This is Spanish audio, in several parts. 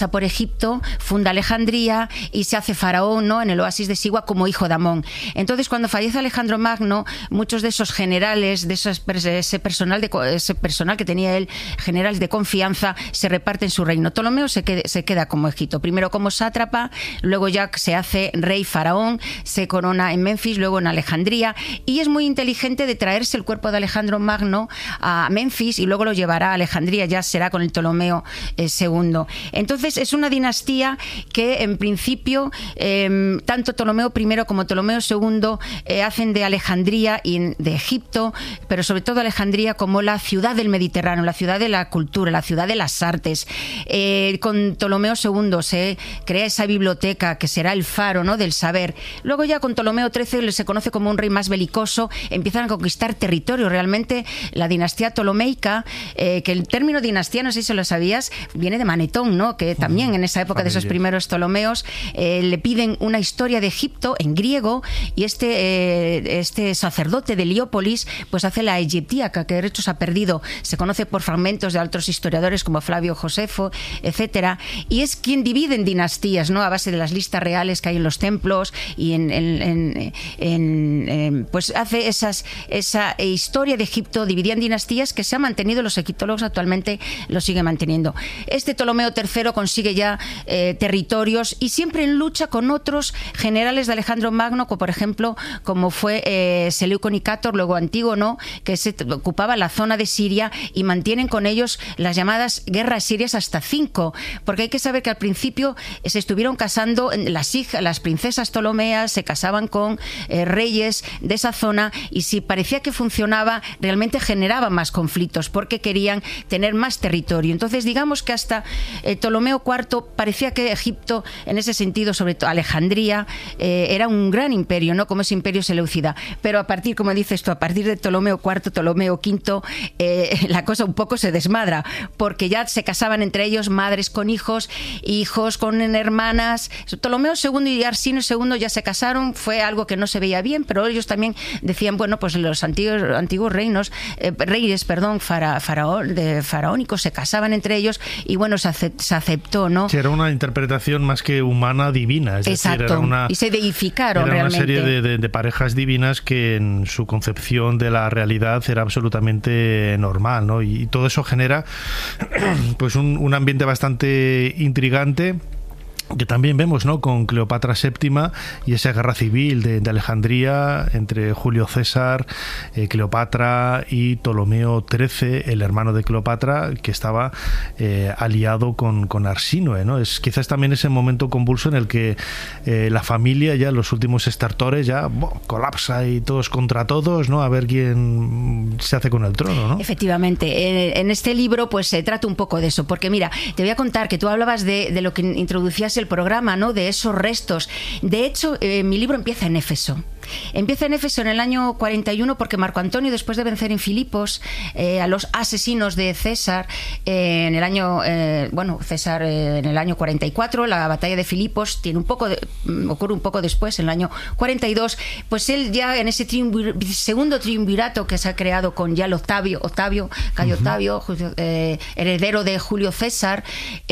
por Egipto, funda Alejandría y se hace faraón, ¿no?, en el oasis de Sigua como hijo de Amón. Entonces, cuando fallece Alejandro Magno, muchos de esos generales, de ese personal que tenía él, generales de confianza, se reparten su reino. Ptolomeo se queda como Egipto, primero como sátrapa, luego ya se hace rey faraón, se corona en Memphis, luego en Alejandría, y es muy inteligente de traerse el cuerpo de Alejandro Magno a Memphis y luego lo llevará a Alejandría, ya será con el Ptolomeo II. Entonces, es una dinastía que en principio tanto Ptolomeo I como Ptolomeo II hacen de Alejandría y de Egipto, pero sobre todo Alejandría, como la ciudad del Mediterráneo, la ciudad de la cultura, la ciudad de las artes. Con Ptolomeo II se crea esa biblioteca que será el faro, ¿no?, del saber. Luego ya con Ptolomeo XIII se conoce como un rey más belicoso, empiezan a conquistar territorio. Realmente la dinastía ptolomeica, que el término dinastía, no sé si lo sabías, viene de Manetón, ¿no?, que también en esa época de esos primeros Ptolomeos le piden una historia de Egipto en griego, y este sacerdote de Heliópolis pues hace la Egiptíaca, que de hecho se ha perdido, se conoce por fragmentos de otros historiadores como Flavio Josefo, etcétera, y es quien divide en dinastías, ¿no?, a base de las listas reales que hay en los templos, y pues hace esa historia de Egipto dividida en dinastías que se ha mantenido, los egiptólogos actualmente lo siguen manteniendo. Este Ptolomeo III consigue ya territorios, y siempre en lucha con otros generales de Alejandro Magno, como por ejemplo como fue Seleuco Nicator, luego Antígono, que se ocupaba la zona de Siria, y mantienen con ellos las llamadas guerras sirias hasta 5, porque hay que saber que al principio se estuvieron casando las princesas ptolomeas, se casaban con reyes de esa zona, y si parecía que funcionaba, realmente generaba más conflictos porque querían tener más territorio. Entonces, digamos que hasta Ptolomeo IV parecía que Egipto, en ese sentido, sobre todo Alejandría, era un gran imperio, ¿no?, como ese imperio seleucida. Pero a partir, como dices tú, a partir de Ptolomeo IV, Ptolomeo V, la cosa un poco se desmadra, porque ya se casaban entre ellos madres con hijos, hijos con hermanas. Ptolomeo II y Arsinio II ya se casaron, fue algo que no se veía bien, pero ellos también decían, bueno, pues los antiguos reyes faraónicos se casaban entre ellos, y bueno, se aceptó, ¿no? Sí, era una interpretación más que humana, divina. Es Exacto, decir, y se deificaron era realmente. Una serie de parejas divinas que en su concepción de la realidad era absolutamente normal, ¿no? Y todo eso genera pues un ambiente bastante intrigante, que también vemos, ¿no?, con Cleopatra VII y esa guerra civil de Alejandría entre Julio César, Cleopatra y Ptolomeo XIII, el hermano de Cleopatra, que estaba aliado con Arsínoe, ¿no? Es quizás también ese momento convulso en el que la familia, ya los últimos estertores, ya colapsa y todos contra todos, ¿no?, a ver quién se hace con el trono, ¿no? Efectivamente, en este libro pues se trata un poco de eso, porque mira, te voy a contar que tú hablabas de lo que introducías el programa, ¿no?, de esos restos. De hecho, mi libro empieza en Éfeso. Empieza en Éfeso en el año 41, porque Marco Antonio, después de vencer en Filipos a los asesinos de César, en el año César en el año 44, la batalla de Filipos ocurre un poco después, en el año 42, pues él ya en ese segundo triunvirato que se ha creado con ya el Cayo Octavio, heredero de Julio César,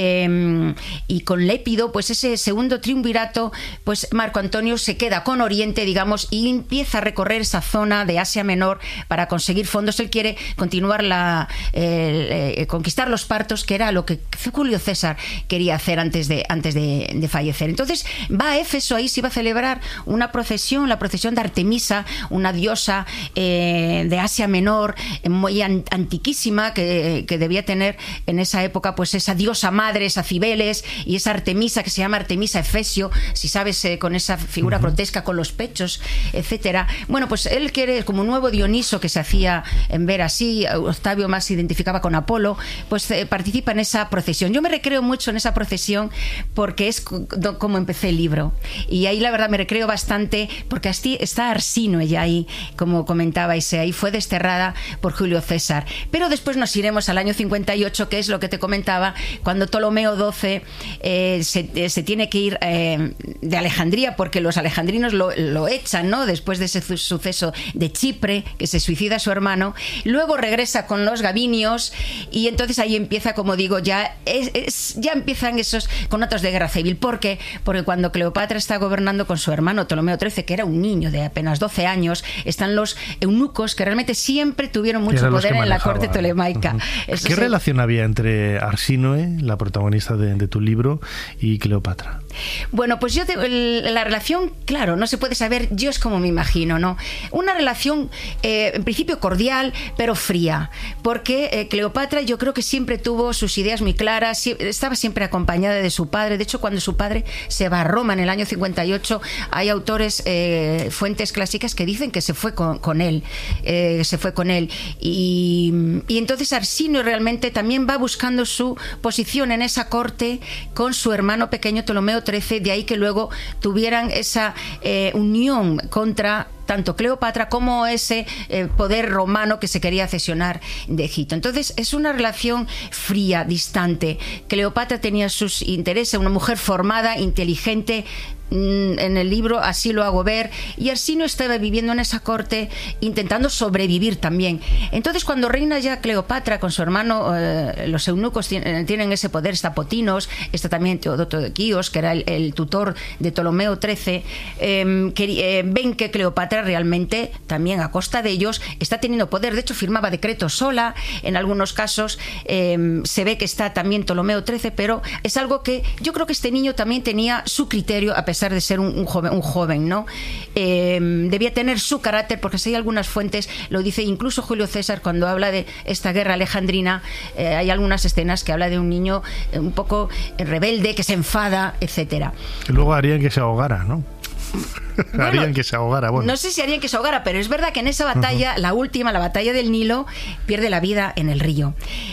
y con Lépido, pues ese segundo triunvirato, pues Marco Antonio se queda con Oriente, digamos, y empieza a recorrer esa zona de Asia Menor para conseguir fondos. Él quiere continuar conquistar los partos, que era lo que Julio César quería hacer antes de fallecer. Entonces va a Éfeso, ahí se iba a celebrar una procesión, la procesión de Artemisa, una diosa de Asia Menor, muy antiquísima, que debía tener en esa época pues esa diosa madre, esa Cibeles, y esa Artemisa que se llama Artemisa Efesio, si sabes, con esa figura grotesca con los pechos, etcétera. Bueno, pues él quiere, como un nuevo Dioniso que se hacía en ver así, Octavio más se identificaba con Apolo, pues participa en esa procesión. Yo me recreo mucho en esa procesión porque es como empecé el libro, y ahí la verdad me recreo bastante, porque así está Arsínoe ya ahí, como comentabais, ahí fue desterrada por Julio César. Pero después nos iremos al año 58, que es lo que te comentaba, cuando Ptolomeo XII se tiene que ir de Alejandría, porque los alejandrinos lo echan regresan, ¿no? Después de ese suceso de Chipre, que se suicida su hermano, luego regresa con los Gabinios y entonces ahí empieza, como digo, ya empiezan esos conatos de guerra civil. ¿Por qué? Porque cuando Cleopatra está gobernando con su hermano Ptolomeo XIII, que era un niño de apenas 12 años, están los eunucos que realmente siempre tuvieron mucho poder en la corte tolemaica. ¿Qué relación había entre Arsínoe, la protagonista de tu libro, y Cleopatra? Bueno, pues la relación, claro, no se puede saber, yo es como me imagino, ¿no? Una relación en principio cordial, pero fría, porque Cleopatra yo creo que siempre tuvo sus ideas muy claras, estaba siempre acompañada de su padre. De hecho, cuando su padre se va a Roma en el año 58, hay autores, fuentes clásicas que dicen que se fue con él, y entonces Arsínoe realmente también va buscando su posición en esa corte con su hermano pequeño Ptolomeo XIII, de ahí que luego tuvieran esa unión contra tanto Cleopatra como ese poder romano que se quería cesionar de Egipto. Entonces es una relación fría, distante. Cleopatra tenía sus intereses, una mujer formada, inteligente. En el libro así lo hago ver, y Arsínoe estaba viviendo en esa corte intentando sobrevivir también. Entonces cuando reina ya Cleopatra con su hermano, los eunucos tienen ese poder, está Potinos, está también Teodoto de Quíos, que era el tutor de Ptolomeo XIII, ven que Cleopatra realmente también a costa de ellos está teniendo poder. De hecho firmaba decretos sola, en algunos casos se ve que está también Ptolomeo XIII, pero es algo que yo creo que este niño también tenía su criterio, a pesar de ser un joven, ¿no? Debía tener su carácter, porque si hay algunas fuentes, lo dice incluso Julio César cuando habla de esta guerra alejandrina, hay algunas escenas que habla de un niño un poco rebelde, que se enfada, etcétera. Y luego harían que se ahogara, ¿no? Bueno, harían que se ahogara. Bueno. No sé si harían que se ahogara, pero es verdad que en esa batalla, la última, la batalla del Nilo, pierde la vida en el río.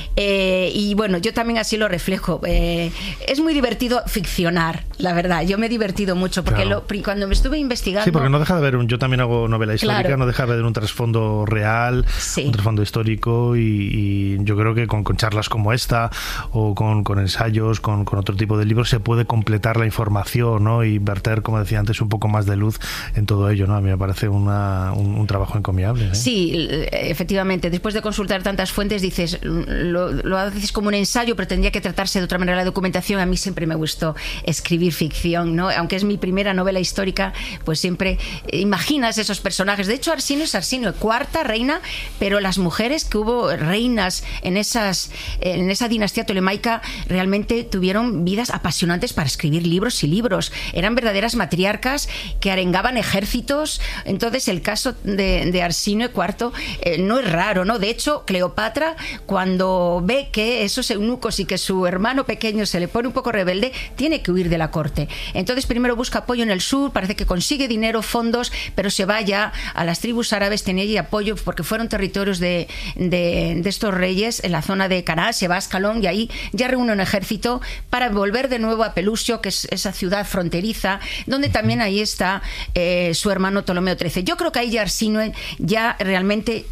Y bueno, yo también así lo reflejo. Es muy divertido ficcionar, la verdad. Yo me he divertido mucho porque claro, cuando me estuve investigando... Sí, porque no deja de haber yo también hago novela histórica, claro, no deja de haber un trasfondo real, sí, un trasfondo histórico, y yo creo que con charlas como esta o con ensayos, con otro tipo de libros, se puede completar la información, ¿no? Y verter, como decía antes, un poco más de luz en todo ello, ¿no? A mí me parece un trabajo encomiable, ¿eh? Sí, efectivamente. Después de consultar tantas fuentes, dices, lo haces como un ensayo, pero tendría que tratarse de otra manera la documentación. A mí siempre me gustó escribir ficción, ¿no? Aunque es mi primera novela histórica, pues siempre imaginas esos personajes. De hecho, Arsínoe es Arsínoe, cuarta reina, pero las mujeres que hubo reinas en esa dinastía tolemaica realmente tuvieron vidas apasionantes para escribir libros y libros. Eran verdaderas matriarcas que arengaban ejércitos. Entonces el caso de Arsínoe IV no es raro, ¿no? De hecho, Cleopatra, cuando ve que esos eunucos y que su hermano pequeño se le pone un poco rebelde, tiene que huir de la corte. Entonces primero busca apoyo en el sur, parece que consigue dinero, fondos, pero se va ya a las tribus árabes, tenía allí apoyo porque fueron territorios de estos reyes en la zona de Canaán, se va a Ascalón y ahí ya reúne un ejército para volver de nuevo a Pelusio, que es esa ciudad fronteriza, donde también ahí está su hermano Ptolomeo XIII. Yo creo que ahí ya Arsínoe ya realmente,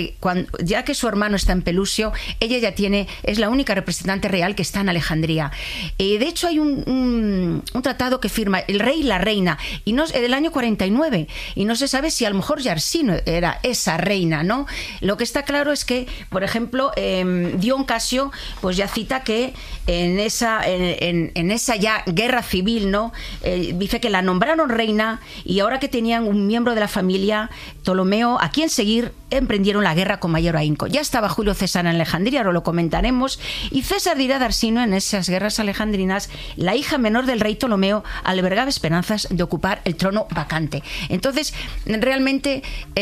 ya que su hermano está en Pelusio, ella ya es la única representante real que está en Alejandría. De hecho hay un tratado que firma el rey y la reina del año 49, y no se sabe si a lo mejor ya Arsínoe era esa reina, ¿no? Lo que está claro es que, por ejemplo, Dion Casio pues ya cita que en esa ya guerra civil, ¿no? Dice que la nombraron reina, y ahora que tenían un miembro de la familia, Ptolomeo, a quien seguir, emprendieron la guerra con mayor ahínco. Ya estaba Julio César en Alejandría, ahora lo comentaremos, y César dirá de Arsínoe en esas guerras alejandrinas: la hija menor del rey Ptolomeo albergaba esperanzas de ocupar el trono vacante. Entonces, realmente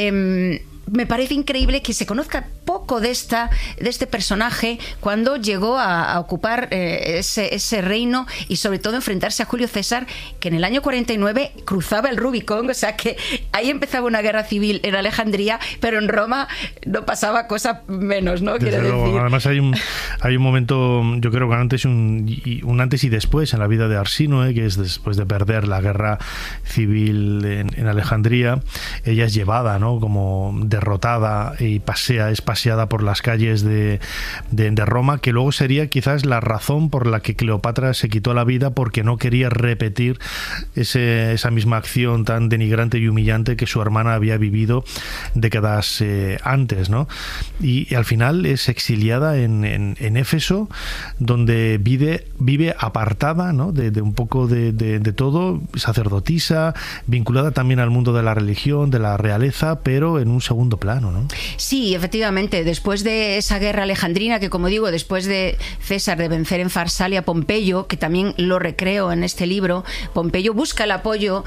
me parece increíble que se conozca poco de este personaje cuando llegó a ocupar ese reino, y sobre todo enfrentarse a Julio César, que en el año 49 cruzaba el Rubicón. O sea que ahí empezaba una guerra civil en Alejandría, pero en Roma no pasaba cosa menos, ¿no? Quiero decir. Además hay un momento, yo creo que un antes y después en la vida de Arsínoe, que es después de perder la guerra civil en Alejandría. Ella es llevada, ¿no?, como derrotada y es paseada por las calles de Roma, que luego sería quizás la razón por la que Cleopatra se quitó la vida, porque no quería repetir esa misma acción tan denigrante y humillante que su hermana había vivido décadas antes, ¿no? Y al final es exiliada en Éfeso, donde vive apartada, ¿no? de un poco de todo, sacerdotisa, vinculada también al mundo de la religión, de la realeza, pero en un segundo plano, ¿no? Sí, efectivamente, después de esa guerra alejandrina, que como digo, después de César de vencer en Farsalia a Pompeyo, que también lo recreo en este libro, Pompeyo busca el apoyo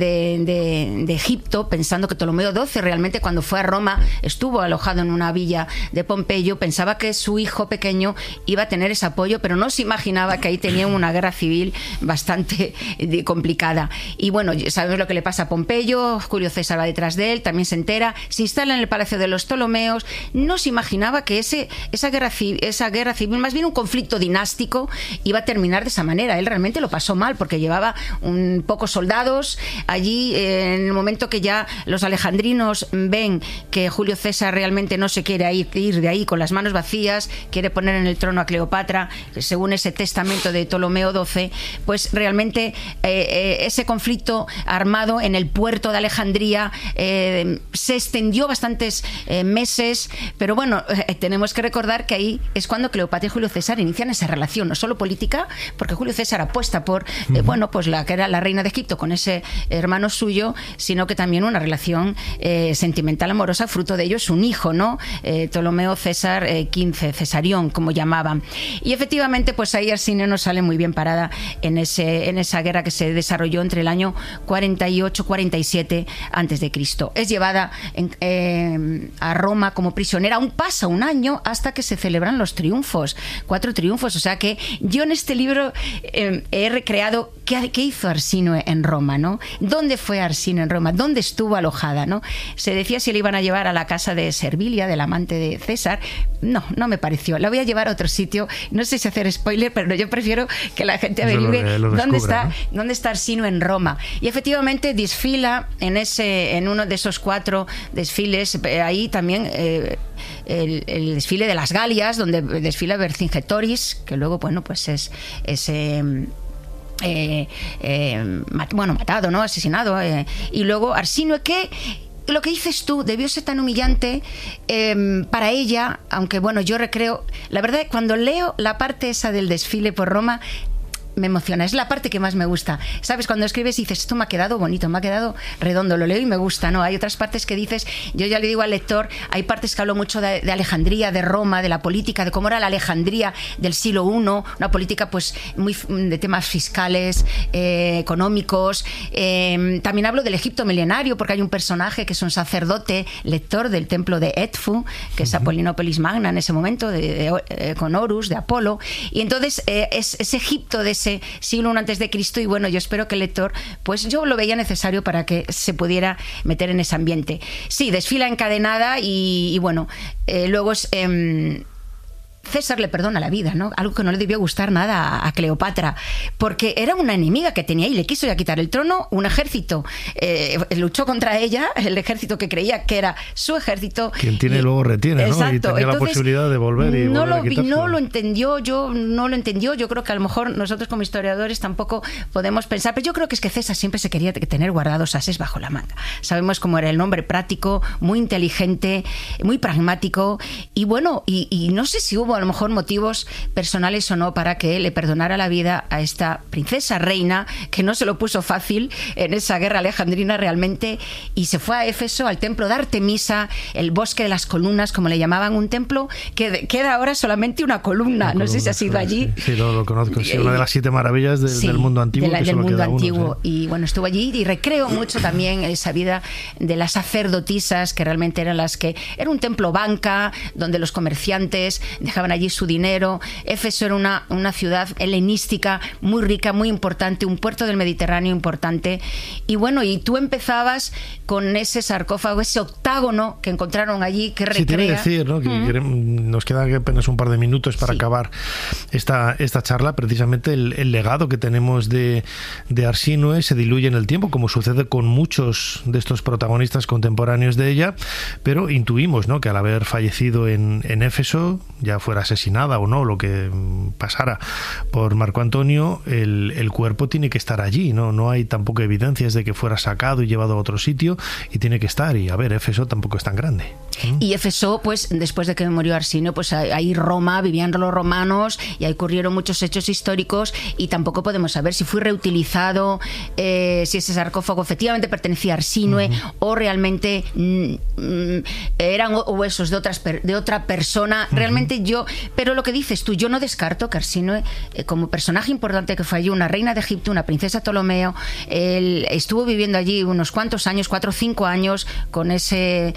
de Egipto, pensando que Ptolomeo XII realmente, cuando fue a Roma, estuvo alojado en una villa de Pompeyo, pensaba que su hijo pequeño iba a tener ese apoyo, pero no se imaginaba que ahí tenían una guerra civil bastante complicada. Y bueno, sabemos lo que le pasa a Pompeyo, Julio César va detrás de él, también se entera, se instala en el palacio de los Ptolomeos. No se imaginaba que esa guerra civil, más bien un conflicto dinástico, iba a terminar de esa manera. Él realmente lo pasó mal, porque llevaba pocos soldados allí. En el momento que ya los alejandrinos ven que Julio César realmente no se quiere ir de ahí con las manos vacías, quiere poner en el trono a Cleopatra, según ese testamento de Ptolomeo XII, pues realmente ese conflicto armado en el puerto de Alejandría se extendió bastantes meses, pero bueno, tenemos que recordar que ahí es cuando Cleopatra y Julio César inician esa relación, no solo política, porque Julio César apuesta por pues la que era la reina de Egipto con ese hermano suyo, sino que también una relación sentimental, amorosa. Fruto de ello es un hijo, ¿no? Ptolomeo César XV, Cesarión, como llamaban. Y efectivamente, pues ahí Arsinio no sale muy bien parada en esa guerra que se desarrolló entre el año 48-47 a.C. Es llevada a Roma como prisionera. Aún pasa un año hasta que se celebran los triunfos, 4 triunfos. O sea que yo en este libro he recreado qué hizo Arsinio en Roma, ¿no? ¿Dónde fue Arsinio en Roma? ¿Dónde estuvo alojada, ¿no? Se decía si le iban a llevar a la casa de Servilia, del amante de César. No me pareció. La voy a llevar a otro sitio. No sé si hacer spoiler, pero yo prefiero que la gente averigüe dónde está Arsinio en Roma. Y efectivamente desfila en uno de esos 4 desfiles. Ahí también el desfile de las Galias, donde desfila Vercingetoris, que luego, bueno, pues es matado, ¿no? Asesinado. Y luego Arsinio, que lo que dices tú debió ser tan humillante para ella, aunque bueno, yo recreo, la verdad, cuando leo la parte esa del desfile por Roma, me emociona, es la parte que más me gusta. ¿Sabes? Cuando escribes y dices, esto me ha quedado bonito, me ha quedado redondo, lo leo y me gusta, ¿no? Hay otras partes que dices, yo ya le digo al lector, hay partes que hablo mucho de Alejandría, de Roma, de la política, de cómo era la Alejandría del siglo I, una política pues muy de temas fiscales, económicos. También hablo del Egipto milenario, porque hay un personaje que es un sacerdote lector del templo de Edfu, que es Apolinópolis Magna en ese momento, con Horus, de Apolo, y entonces es Egipto de ese siglo I antes de Cristo. Y bueno, yo espero que el lector, pues yo lo veía necesario para que se pudiera meter en ese ambiente. Sí, desfila encadenada y bueno, luego es César le perdona la vida, ¿no? Algo que no le debió gustar nada a Cleopatra, porque era una enemiga que tenía y le quiso ya quitar el trono. Un ejército luchó contra ella, el ejército que creía que era su ejército. Quien tiene luego retiene, ¿no? Exacto. Y tenía la posibilidad de volver y no lo entendió. Yo creo que a lo mejor nosotros como historiadores tampoco podemos pensar, pero yo creo que es que César siempre se quería tener guardados ases bajo la manga. Sabemos cómo era el hombre práctico, muy inteligente, muy pragmático, y bueno, y no sé si hubo a lo mejor motivos personales o no para que le perdonara la vida a esta princesa reina, que no se lo puso fácil en esa guerra alejandrina realmente, y se fue a Éfeso, al templo de Artemisa, el bosque de las columnas, como le llamaban, un templo que queda ahora solamente una columna. No sé si has ido allí. Sí, lo conozco. Sí, una de las 7 maravillas del mundo antiguo. Del mundo antiguo. Y bueno, estuvo allí y recreo mucho también esa vida de las sacerdotisas, que realmente eran las que... Era un templo banca, donde los comerciantes dejaban dejaban allí su dinero. Éfeso era una ciudad helenística muy rica, muy importante, un puerto del Mediterráneo importante. Y bueno, y tú empezabas con ese sarcófago, ese octágono que encontraron allí, que recrea... Sí, te iba a decir, ¿no? Que nos quedan apenas un par de minutos para acabar esta charla. Precisamente el legado que tenemos de Arsínoe se diluye en el tiempo, como sucede con muchos de estos protagonistas contemporáneos de ella, pero intuimos, ¿no?, que al haber fallecido en Éfeso, ya fuera asesinada o no, lo que pasara por Marco Antonio, el cuerpo tiene que estar allí, ¿no? No hay tampoco evidencias de que fuera sacado y llevado a otro sitio, y tiene que estar. Y a ver, Éfeso tampoco es tan grande. Y Éfeso, pues después de que murió Arsínoe, pues ahí Roma, vivían los romanos y ahí ocurrieron muchos hechos históricos, y tampoco podemos saber si fue reutilizado, si ese sarcófago efectivamente pertenecía a Arsínoe o realmente eran huesos de otra persona. Realmente pero lo que dices tú, yo no descarto que Arsínoe, como personaje importante que fue allí, una reina de Egipto, una princesa Ptolomeo, él estuvo viviendo allí unos cuantos años, 4 o 5 años, con ese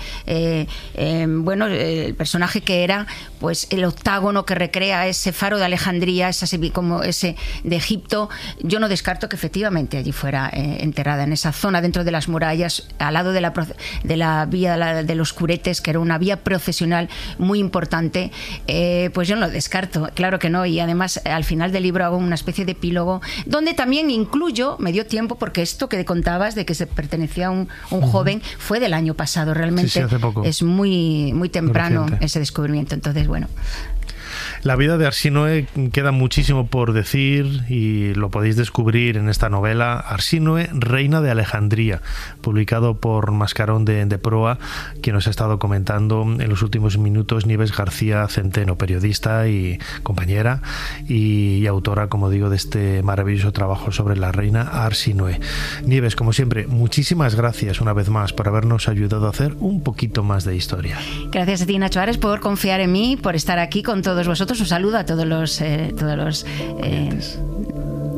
el personaje que era, pues el octágono que recrea ese faro de Alejandría, como ese de Egipto. Yo no descarto que efectivamente allí fuera enterrada, en esa zona dentro de las murallas, al lado de la vía de los Curetes, que era una vía procesional muy importante. Pues yo no lo descarto, claro que no. Y además al final del libro hago una especie de epílogo donde también incluyo, me dio tiempo, porque esto que contabas de que se pertenecía a un joven fue del año pasado, realmente sí, hace poco. Es muy, muy temprano reciente ese descubrimiento. Entonces, bueno, la vida de Arsínoe queda muchísimo por decir, y lo podéis descubrir en esta novela, Arsínoe, reina de Alejandría, publicado por Mascarón de Proa, quien nos ha estado comentando en los últimos minutos, Nieves García Centeno, periodista y compañera y autora, como digo, de este maravilloso trabajo sobre la reina Arsínoe. Nieves, como siempre, muchísimas gracias una vez más por habernos ayudado a hacer un poquito más de historia. Gracias a ti, Nacho Ares, por confiar en mí, por estar aquí con todos vosotros. Un saludo a todos los